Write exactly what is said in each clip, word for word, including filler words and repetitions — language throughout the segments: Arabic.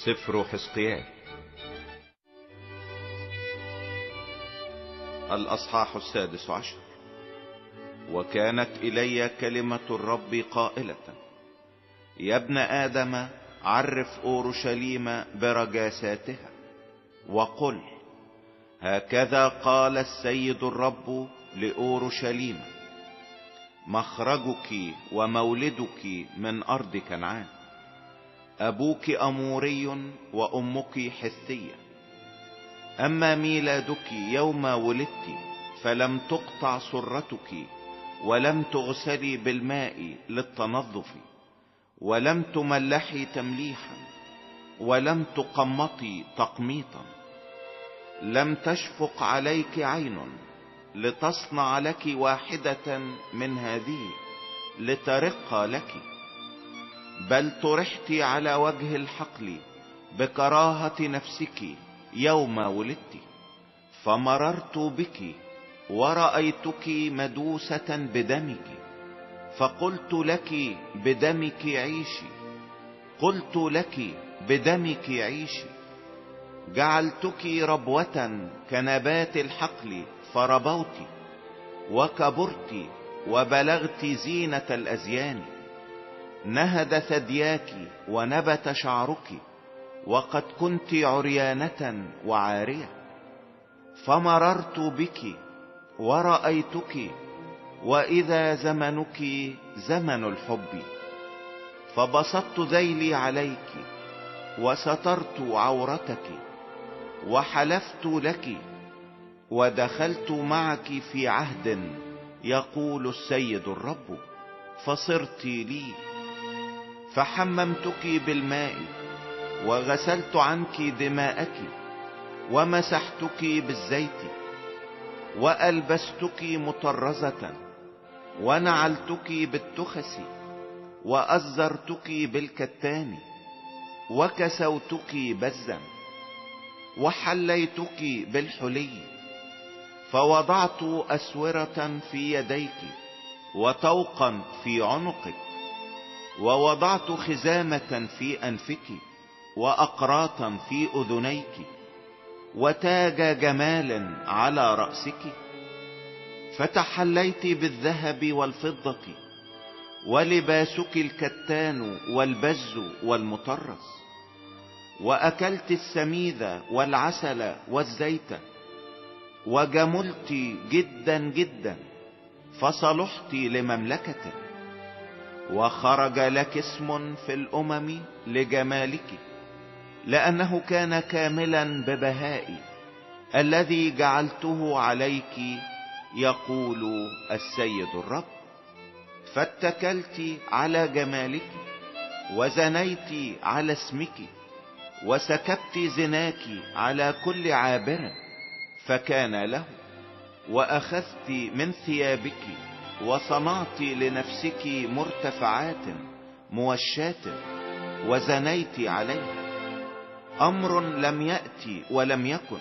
سفر حزقيال الأصحاح السادس عشر. وكانت إلي كلمة الرب قائلة: يا ابن آدم، عرف أورشليم برجاساتها وقل: هكذا قال السيد الرب لأورشليم: مخرجك ومولدك من أرض كنعان، أبوك أموري وأمك حثية. أما ميلادك يوم ولدت فلم تقطع سرتك، ولم تغسلي بالماء للتنظف، ولم تملحي تمليحا، ولم تقمطي تقميطا. لم تشفق عليك عين لتصنع لك واحدة من هذه لترق لك، بل طرحت على وجه الحقل بكراهة نفسك يوم ولدت. فمررت بك ورأيتك مدوسة بدمك، فقلت لك بدمك عيشي، قلت لك بدمك عيشي. جعلتك ربوة كنبات الحقل فربوت، وكبرت وبلغت زينة الأزيان. نهد ثدياك ونبت شعرك، وقد كنت عريانة وعارية. فمررت بك ورأيتك وإذا زمنك زمن الحب، فبسطت ذيلي عليك وسترت عورتك، وحلفت لك ودخلت معك في عهد، يقول السيد الرب، فصرت لي. فحممتك بالماء وغسلت عنك دماءك، ومسحتك بالزيت، وألبستك مطرزة، ونعلتك بالتخس، وأزرتك بالكتان، وكسوتك بزا، وحليتك بالحلي. فوضعت أسورة في يديك وطوقا في عنقك، ووضعت خزامة في أنفك، وأقراطا في أذنيك، وتاج جمال على رأسك. فتحليت بالذهب والفضة، ولباسك الكتان والبز والمطرز. وأكلت السميذ والعسل والزيت، وجملت جدا جدا، فصلحت لمملكة. وخرج لك اسم في الأمم لجمالك، لأنه كان كاملا ببهائي الذي جعلته عليك، يقول السيد الرب. فاتكلت على جمالك، وزنيت على اسمك، وسكبت زناك على كل عابر، فكان له. وأخذت من ثيابك وصنعت لنفسك مرتفعات موشات، وزنيت عليها. أمر لم يأتي ولم يكن.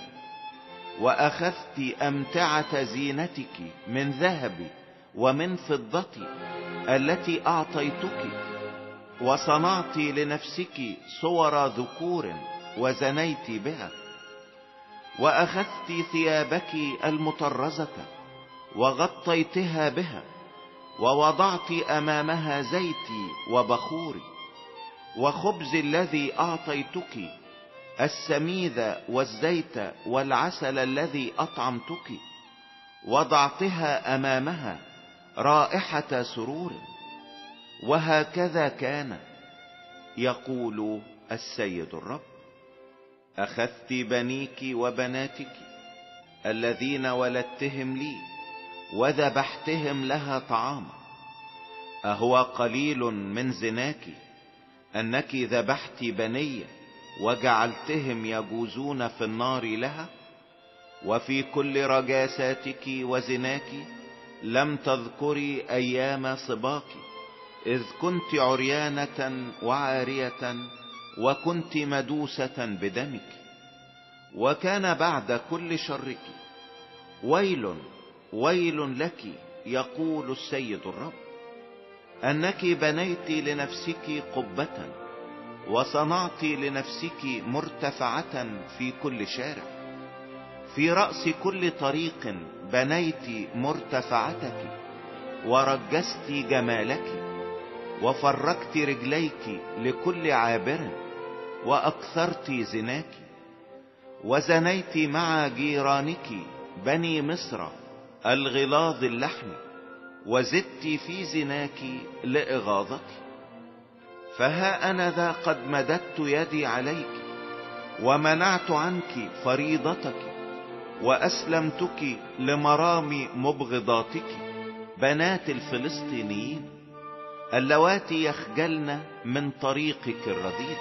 وأخذت أمتعة زينتك من ذهب ومن فضة التي أعطيتك، وصنعت لنفسك صور ذكور وزنيت بها. وأخذت ثيابك المطرزة وغطيتها بها، ووضعت أمامها زيتي وبخوري، وخبز الذي أعطيتك، السميذ والزيت والعسل الذي أطعمتك، وضعتها أمامها رائحة سرور. وهكذا كان، يقول السيد الرب. أخذت بنيك وبناتك الذين ولدتهم لي، وذبحتهم لها طعاما. أهو قليل من زناك أنك ذبحت بني وجعلتهم يجوزون في النار لها؟ وفي كل رجاساتك وزناك لم تذكري أيام صباك، إذ كنت عريانة وعارية، وكنت مدوسة بدمك. وكان بعد كل شرك ويل ويل لك، يقول السيد الرب، أنك بنيت لنفسك قبة وصنعت لنفسك مرتفعة في كل شارع. في رأس كل طريق بنيت مرتفعتك، ورجست جمالك، وفرجت رجليك لكل عابر، وأكثرت زناك. وزنيت مع جيرانك بني مصر الغلاظ اللحم، وزدت في زناك لإغاظك. فها أنا ذا قد مددت يدي عليك، ومنعت عنك فريضتك، وأسلمتك لمرام مبغضاتك، بنات الفلسطينيين اللواتي يخجلن من طريقك الرذيل.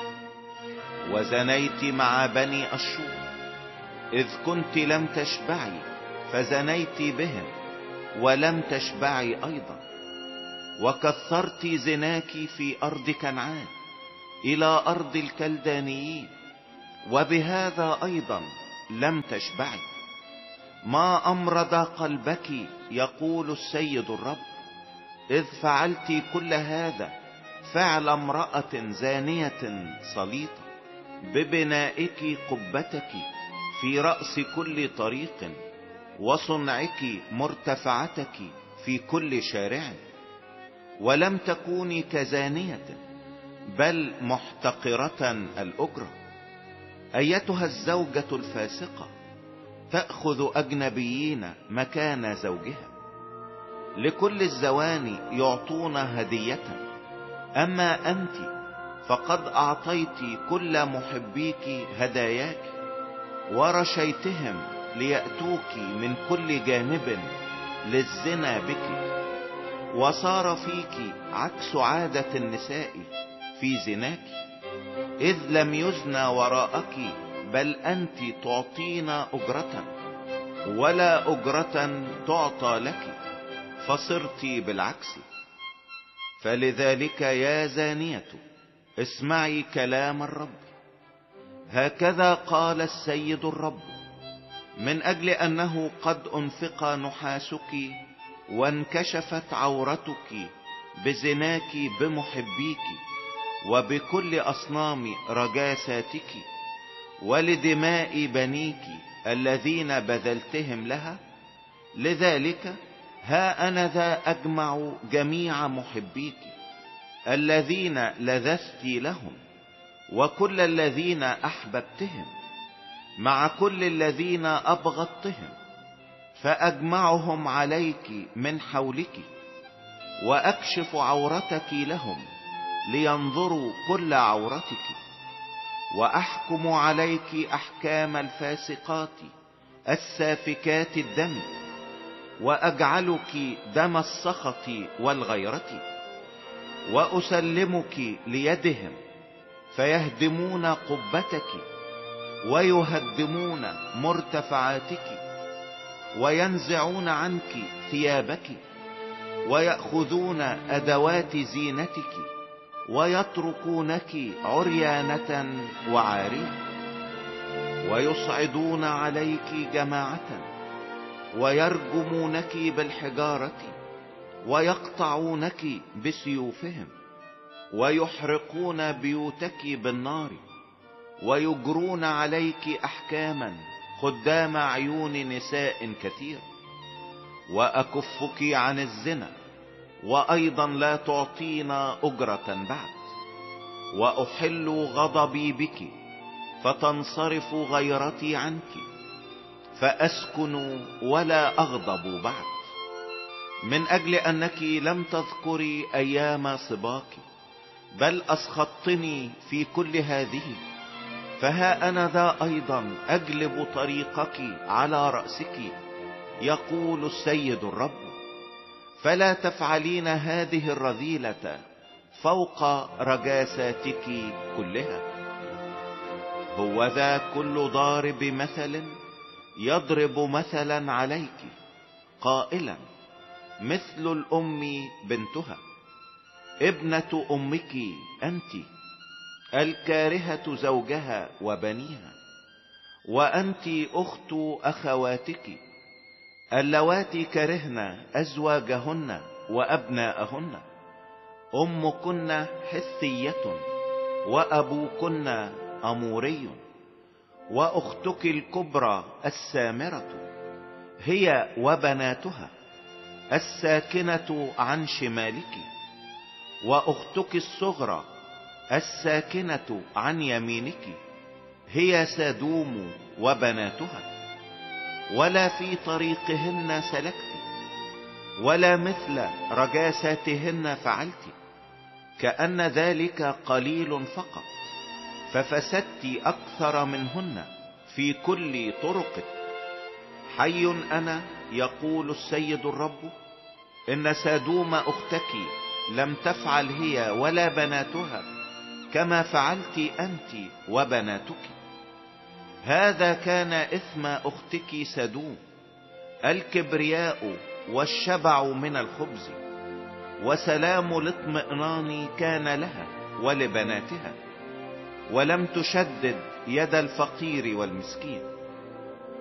وزنيت مع بني أشور إذ كنت لم تشبعي، فزنيت بهم ولم تشبعي أيضا. وكثرت زناك في أرض كنعان إلى أرض الكلدانيين، وبهذا أيضا لم تشبعي. ما أمرض قلبك يقول السيد الرب، إذ فعلت كل هذا فعل امرأة زانية صليطة، ببنائك قبتك في رأس كل طريق، وصنعك مرتفعتك في كل شارع. ولم تكوني كزانية، بل محتقرة الأجرة. أيتها الزوجة الفاسقة، تأخذ أجنبيين مكان زوجها. لكل الزواني يعطون هدية، أما أنت فقد أعطيت كل محبيك هداياك، ورشيتهم ليأتوك من كل جانب للزنا بك. وصار فيك عكس عادة النساء في زناك، إذ لم يزنى وراءك، بل أنت تعطين أجرة ولا أجرة تعطى لك، فصرت بالعكس. فلذلك يا زانية اسمعي كلام الرب، هكذا قال السيد الرب: من أجل أنه قد أنفق نحاسك، وانكشفت عورتك بزناك بمحبيك، وبكل أصنام رجاساتك، ولدماء بنيك الذين بذلتهم لها، لذلك ها أنا ذا أجمع جميع محبيك الذين لذذت لهم، وكل الذين أحببتهم، مع كل الذين أبغضتهم، فأجمعهم عليك من حولك، وأكشف عورتك لهم لينظروا كل عورتك، وأحكم عليك أحكام الفاسقات السافكات الدم، وأجعلك دم السخط والغيرة، وأسلمك ليدهم فيهدمون قبتك، ويهدمون مرتفعاتك، وينزعون عنك ثيابك، ويأخذون أدوات زينتك، ويتركونك عريانة وعارية، ويصعدون عليك جماعة، ويرجمونك بالحجارة، ويقطعونك بسيوفهم، ويحرقون بيوتك بالنار، ويجرون عليك أحكاما قدام عيون نساء كثير. وأكفك عن الزنا، وأيضا لا تعطينا أجرة بعد، وأحل غضبي بك، فتنصرف غيرتي عنك، فأسكن ولا أغضب بعد، من أجل أنك لم تذكري أيام صباك، بل أسخطتني في كل هذه. فها أنا ذا أيضا أجلب طريقك على رأسك، يقول السيد الرب، فلا تفعلين هذه الرذيلة فوق رجاساتك كلها. هو ذا كل ضارب مثل يضرب مثلا عليك، قائلا: مثل الأم بنتها، ابنة أمك أنت، الكارهة زوجها وبنيها. وأنت أخت أخواتك اللواتي كرهن أزواجهن وأبناءهن. أمكن حثية، وأبوكن أموري، وأختك الكبرى السامرة هي وبناتها الساكنة عن شمالك، وأختك الصغرى الساكنة عن يمينك هي سدوم وبناتها. ولا في طريقهن سلكت، ولا مثل رجاساتهن فعلت، كأن ذلك قليل فقط، ففسدت أكثر منهن في كل طرقك. حي أنا يقول السيد الرب، إن سدوم أختك لم تفعل هي ولا بناتها كما فعلت أنت وبناتك. هذا كان إثم أختك سدوم، الكبرياء والشبع من الخبز، وسلام الاطمئنان كان لها ولبناتها، ولم تشدد يد الفقير والمسكين.